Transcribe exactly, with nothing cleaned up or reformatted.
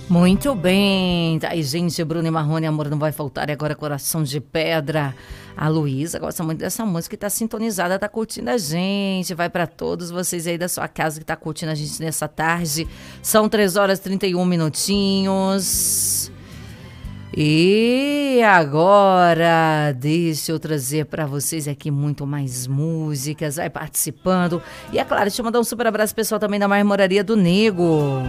Muito bem. Aí, gente, Bruno e Marrone, Amor Não Vai Faltar. E agora, Coração de Pedra. A Luísa gosta muito dessa música e tá sintonizada, tá curtindo a gente. Vai pra todos vocês aí da sua casa que tá curtindo a gente nessa tarde. São três horas e trinta e um minutinhos. E agora, deixa eu trazer para vocês aqui muito mais músicas. Vai participando. E é claro, deixa eu mandar um super abraço pessoal também da Marmoraria do Nego.